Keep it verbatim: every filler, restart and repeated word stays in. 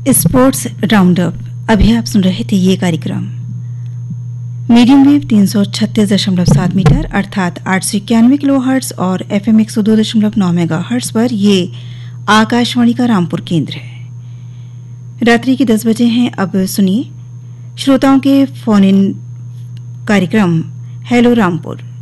Sports round up. अभी आप सुन रहे थे ये कार्यक्रम मीडियम वेव तीन सौ छत्तीस दशमलव सात मीटर अर्थात आठ सौ इक्यानवे किलो हर्ट्ज और एफ एम एक सौ दो दशमलव नौ मेगा हर्ट्ज पर ये आकाशवाणी का रामपुर केंद्र है। रात्रि के दस बजे हैं। अब सुनिए श्रोताओं के फोन इन कार्यक्रम हेलो रामपुर।